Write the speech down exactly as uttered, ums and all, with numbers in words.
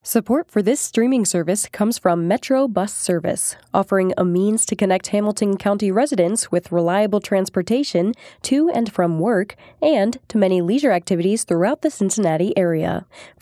Support for this streaming service comes from Metro Bus Service, offering a means to connect Hamilton County residents with reliable transportation to and from work and to many leisure activities throughout the Cincinnati area.